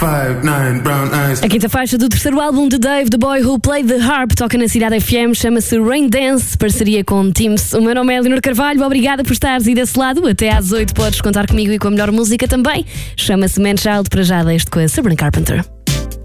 5'9" brown eyes. A quinta faixa do terceiro álbum de Dave, The Boy Who Played the Harp, toca na Cidade FM, chama-se Rain Dance, parceria com Teams. O meu nome é Leonor Carvalho, obrigada por estares aí desse lado. Até às 8 podes contar comigo e com a melhor música também. Chama-se Man Child, para já deste com a Sabrina Carpenter.